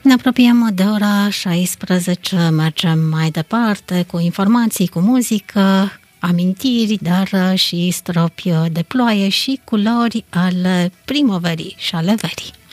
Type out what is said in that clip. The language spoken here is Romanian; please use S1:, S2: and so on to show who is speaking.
S1: Ne apropiem de ora 16, mergem mai departe cu informații, cu muzică, amintiri, dar și stropi de ploaie și culori ale primăverii și ale verii.